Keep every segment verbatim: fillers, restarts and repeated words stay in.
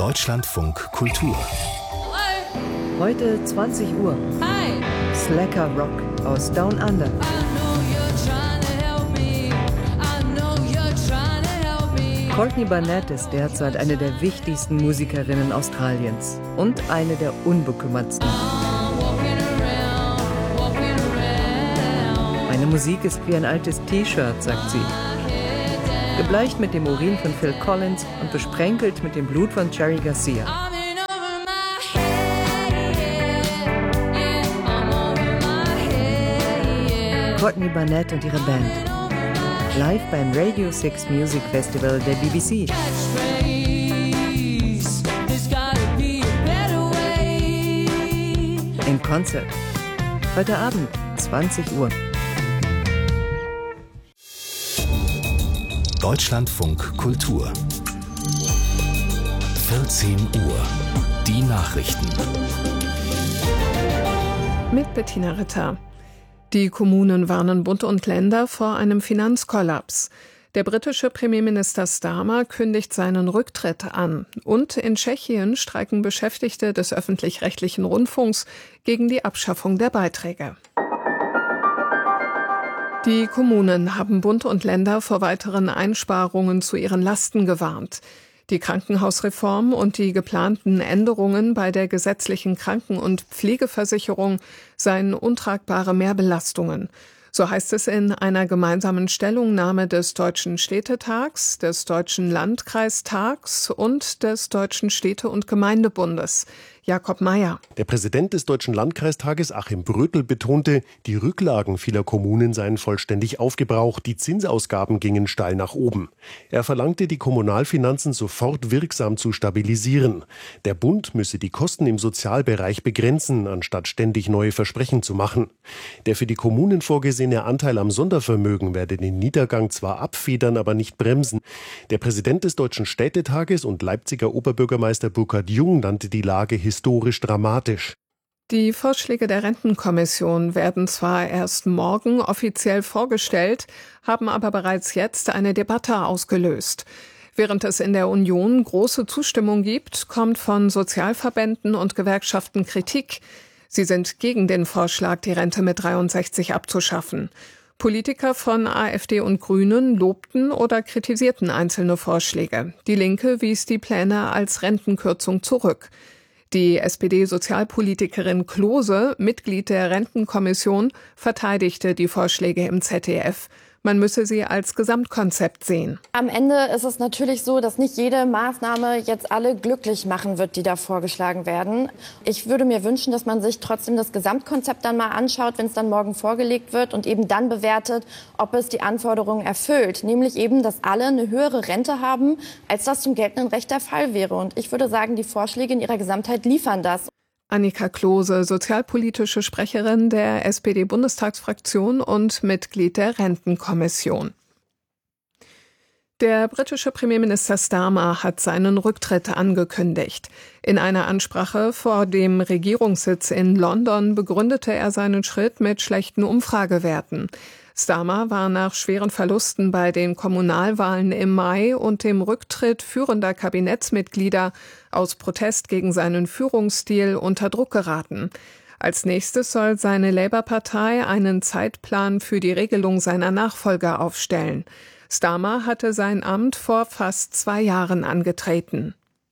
Deutschlandfunk Kultur. Heute zwanzig Uhr. Hi. Slacker Rock aus Down Under. Courtney Barnett ist derzeit eine der wichtigsten Musikerinnen Australiens und eine der unbekümmertsten. Meine Musik ist wie ein altes T-Shirt, sagt sie. Gebleicht mit dem Urin von Phil Collins und besprenkelt mit dem Blut von Jerry Garcia. Courtney Barnett und ihre Band. Live beim Radio six Music Festival der B B C. In Konzert. Heute Abend, zwanzig Uhr. Deutschlandfunk Kultur. vierzehn Uhr. Die Nachrichten. Mit Bettina Ritter. Die Kommunen warnen Bund und Länder vor einem Finanzkollaps. Der britische Premierminister Starmer kündigt seinen Rücktritt an. Und in Tschechien streiken Beschäftigte des öffentlich-rechtlichen Rundfunks gegen die Abschaffung der Beiträge. Die Kommunen haben Bund und Länder vor weiteren Einsparungen zu ihren Lasten gewarnt. Die Krankenhausreform und die geplanten Änderungen bei der gesetzlichen Kranken- und Pflegeversicherung seien untragbare Mehrbelastungen. So heißt es in einer gemeinsamen Stellungnahme des Deutschen Städtetags, des Deutschen Landkreistags und des Deutschen Städte- und Gemeindebundes. Jakob Mayer. Der Präsident des Deutschen Landkreistages, Achim Brötel, betonte, die Rücklagen vieler Kommunen seien vollständig aufgebraucht, die Zinsausgaben gingen steil nach oben. Er verlangte, die Kommunalfinanzen sofort wirksam zu stabilisieren. Der Bund müsse die Kosten im Sozialbereich begrenzen, anstatt ständig neue Versprechen zu machen. Der für die Kommunen vorgesehene Anteil am Sondervermögen werde den Niedergang zwar abfedern, aber nicht bremsen. Der Präsident des Deutschen Städtetages und Leipziger Oberbürgermeister Burkhard Jung nannte die Lage historisch. historisch dramatisch. Die Vorschläge der Rentenkommission werden zwar erst morgen offiziell vorgestellt, haben aber bereits jetzt eine Debatte ausgelöst. Während es in der Union große Zustimmung gibt, kommt von Sozialverbänden und Gewerkschaften Kritik. Sie sind gegen den Vorschlag, die Rente mit dreiundsechzig abzuschaffen. Politiker von AfD und Grünen lobten oder kritisierten einzelne Vorschläge. Die Linke wies die Pläne als Rentenkürzung zurück. Die S P D-Sozialpolitikerin Klose, Mitglied der Rentenkommission, verteidigte die Vorschläge im Z D F. Man müsse sie als Gesamtkonzept sehen. Am Ende ist es natürlich so, dass nicht jede Maßnahme jetzt alle glücklich machen wird, die da vorgeschlagen werden. Ich würde mir wünschen, dass man sich trotzdem das Gesamtkonzept dann mal anschaut, wenn es dann morgen vorgelegt wird und eben dann bewertet, ob es die Anforderungen erfüllt. Nämlich eben, dass alle eine höhere Rente haben, als das zum geltenden Recht der Fall wäre. Und ich würde sagen, die Vorschläge in ihrer Gesamtheit liefern das. Annika Klose, sozialpolitische Sprecherin der S P D-Bundestagsfraktion und Mitglied der Rentenkommission. Der britische Premierminister Starmer hat seinen Rücktritt angekündigt. In einer Ansprache vor dem Regierungssitz in London begründete er seinen Schritt mit schlechten Umfragewerten. Starmer war nach schweren Verlusten bei den Kommunalwahlen im Mai und dem Rücktritt führender Kabinettsmitglieder aus Protest gegen seinen Führungsstil unter Druck geraten. Als nächstes soll seine Labour-Partei einen Zeitplan für die Regelung seiner Nachfolger aufstellen. Starmer hatte sein Amt vor fast zwei Jahren angetreten.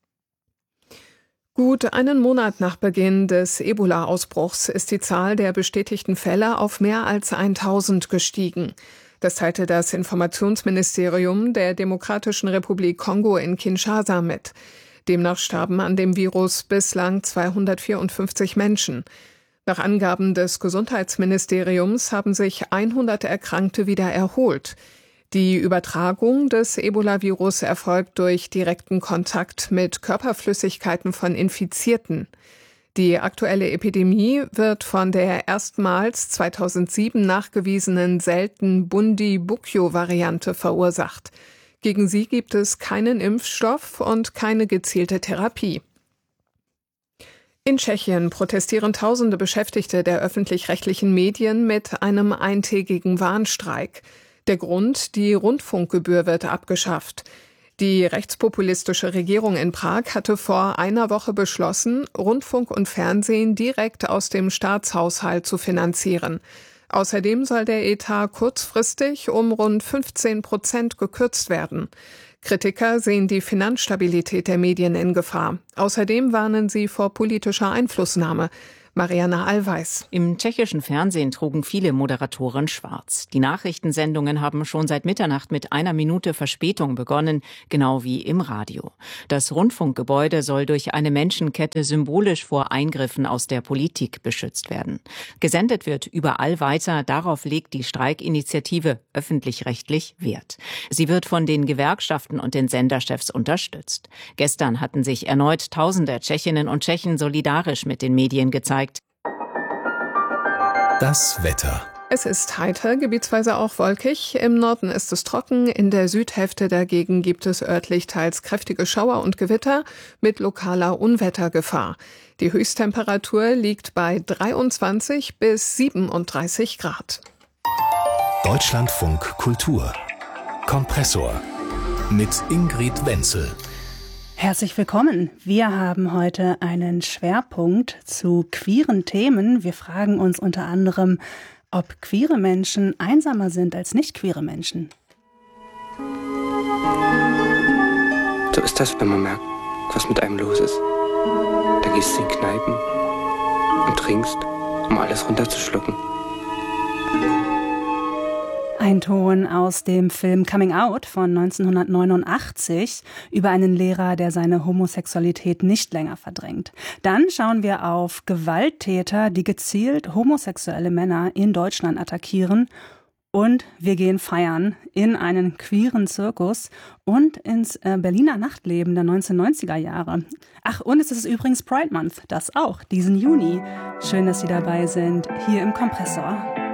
Gut einen Monat nach Beginn des Ebola-Ausbruchs ist die Zahl der bestätigten Fälle auf mehr als tausend gestiegen. Das teilte das Informationsministerium der Demokratischen Republik Kongo in Kinshasa mit. Demnach starben an dem Virus bislang zweihundertvierundfünfzig Menschen. Nach Angaben des Gesundheitsministeriums haben sich hundert Erkrankte wieder erholt. Die Übertragung des Ebola-Virus erfolgt durch direkten Kontakt mit Körperflüssigkeiten von Infizierten. Die aktuelle Epidemie wird von der erstmals zweitausendsieben nachgewiesenen seltenen Bundi-Bugyo-Variante verursacht. Gegen sie gibt es keinen Impfstoff und keine gezielte Therapie. In Tschechien protestieren tausende Beschäftigte der öffentlich-rechtlichen Medien mit einem eintägigen Warnstreik. Der Grund, die Rundfunkgebühr wird abgeschafft. Die rechtspopulistische Regierung in Prag hatte vor einer Woche beschlossen, Rundfunk und Fernsehen direkt aus dem Staatshaushalt zu finanzieren. Außerdem soll der Etat kurzfristig um rund fünfzehn Prozent gekürzt werden. Kritiker sehen die Finanzstabilität der Medien in Gefahr. Außerdem warnen sie vor politischer Einflussnahme. Mariana Allweis. Im tschechischen Fernsehen trugen viele Moderatoren schwarz. Die Nachrichtensendungen haben schon seit Mitternacht mit einer Minute Verspätung begonnen, genau wie im Radio. Das Rundfunkgebäude soll durch eine Menschenkette symbolisch vor Eingriffen aus der Politik beschützt werden. Gesendet wird überall weiter, darauf legt die Streikinitiative öffentlich-rechtlich Wert. Sie wird von den Gewerkschaften und den Senderchefs unterstützt. Gestern hatten sich erneut Tausende Tschechinnen und Tschechen solidarisch mit den Medien gezeigt. Das Wetter. Es ist heiter, gebietsweise auch wolkig. Im Norden ist es trocken, in der Südhälfte dagegen gibt es örtlich teils kräftige Schauer und Gewitter mit lokaler Unwettergefahr. Die Höchsttemperatur liegt bei dreiundzwanzig bis siebenunddreißig Grad. Deutschlandfunk Kultur. Kompressor. Mit Ingrid Wenzel. Herzlich willkommen. Wir haben heute einen Schwerpunkt zu queeren Themen. Wir fragen uns unter anderem, ob queere Menschen einsamer sind als nicht queere Menschen. So ist das, wenn man merkt, was mit einem los ist. Da gehst du in Kneipen und trinkst, um alles runterzuschlucken. Ein Ton aus dem Film Coming Out von neunzehnhundertneunundachtzig über einen Lehrer, der seine Homosexualität nicht länger verdrängt. Dann schauen wir auf Gewalttäter, die gezielt homosexuelle Männer in Deutschland attackieren. Und wir gehen feiern in einen queeren Zirkus und ins Berliner Nachtleben der neunzehnhundertneunziger Jahre. Ach, und es ist übrigens Pride Month, das auch, diesen Juni. Schön, dass Sie dabei sind, hier im Kompressor.